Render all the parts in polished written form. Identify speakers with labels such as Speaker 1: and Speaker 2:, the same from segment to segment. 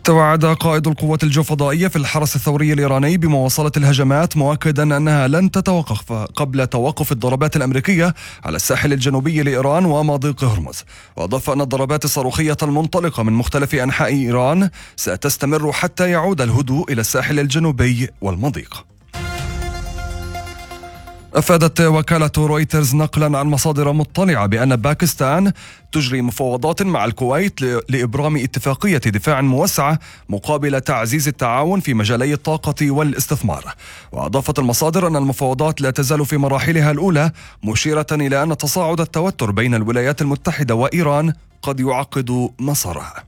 Speaker 1: توعد قائد القوات الجوفضائية في الحرس الثوري الإيراني بمواصلة الهجمات، مؤكدا أنها لن تتوقف قبل توقف الضربات الأمريكية على الساحل الجنوبي لإيران ومضيق هرمز. وأضاف أن الضربات الصاروخية المنطلقة من مختلف أنحاء إيران ستستمر حتى يعود الهدوء إلى الساحل الجنوبي والمضيق. أفادت وكالة رويترز نقلا عن مصادر مطلعة بأن باكستان تجري مفاوضات مع الكويت لإبرام اتفاقية دفاع موسعة مقابل تعزيز التعاون في مجالي الطاقة والاستثمار. وأضافت المصادر أن المفاوضات لا تزال في مراحلها الأولى، مشيرة إلى أن تصاعد التوتر بين الولايات المتحدة وإيران قد يعقد مسارها.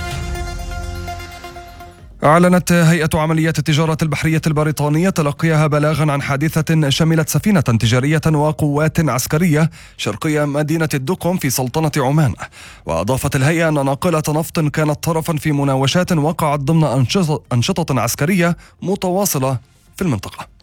Speaker 1: أعلنت هيئة عمليات التجارة البحرية البريطانية تلقيها بلاغا عن حادثة شملت سفينة تجارية وقوات عسكرية شرقية مدينة الدكم في سلطنة عمان. وأضافت الهيئة أن ناقلة نفط كانت طرفا في مناوشات وقعت ضمن أنشطة عسكرية متواصلة في المنطقة.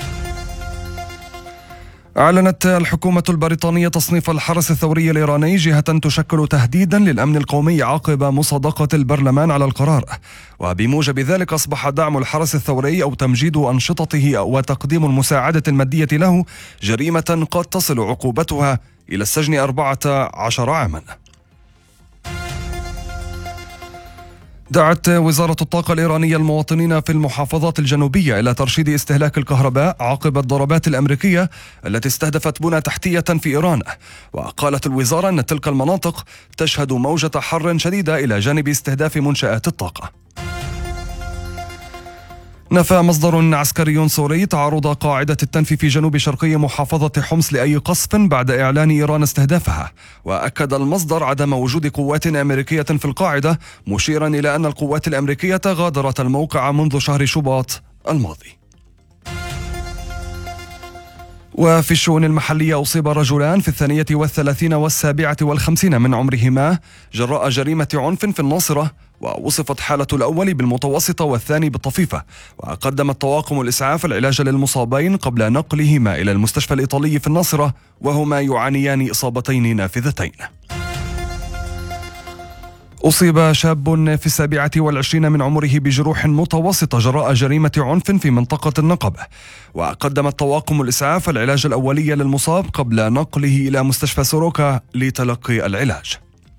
Speaker 1: أعلنت الحكومة البريطانية تصنيف الحرس الثوري الإيراني جهة تشكل تهديدا للأمن القومي عقب مصادقة البرلمان على القرار. وبموجب ذلك أصبح دعم الحرس الثوري أو تمجيد أنشطته وتقديم المساعدة المادية له جريمة قد تصل عقوبتها إلى السجن 14 عاما. دعت وزارة الطاقة الإيرانية المواطنين في المحافظات الجنوبية إلى ترشيد استهلاك الكهرباء عقب الضربات الأمريكية التي استهدفت بنى تحتية في إيران. وقالت الوزارة أن تلك المناطق تشهد موجة حر شديدة إلى جانب استهداف منشآت الطاقة. نفى مصدر عسكري سوري تعرض قاعدة التنف في جنوب شرقي محافظة حمص لأي قصف بعد إعلان إيران استهدافها. وأكد المصدر عدم وجود قوات أمريكية في القاعدة، مشيرا إلى أن القوات الأمريكية غادرت الموقع منذ شهر شباط الماضي. وفي الشؤون المحلية أصيب رجلان في 32 و57 من عمرهما جراء جريمة عنف في الناصرة، ووصفت حالة الأول بالمتوسطة والثاني بالطفيفة. وقدم الطواقم الإسعاف العلاج للمصابين قبل نقلهما إلى المستشفى الإيطالي في الناصرة، وهما يعانيان إصابتين نافذتين. أصيب شاب في 27 من عمره بجروح متوسطة جراء جريمة عنف في منطقة النقبة. وقدم الطواقم الإسعاف العلاج الأولي للمصاب قبل نقله إلى مستشفى سوروكا لتلقي العلاج.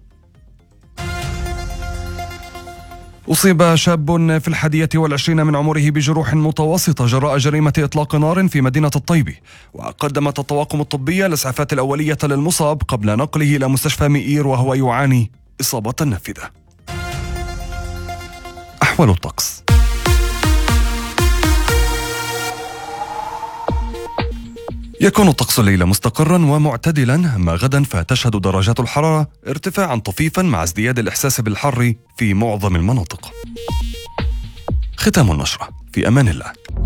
Speaker 1: أصيب شاب في 21 من عمره بجروح متوسطة جراء جريمة إطلاق نار في مدينة الطيبي. وقدمت الطواقم الطبية الإسعافات الأولية للمصاب قبل نقله إلى مستشفى مئير وهو يعاني إصابة نافذة. أحوال الطقس. يكون الطقس الليلة مستقرا ومعتدلا، أما غدا فتشهد درجات الحرارة ارتفاعا طفيفا مع ازدياد الإحساس بالحر في معظم المناطق. ختام النشرة، في أمان الله.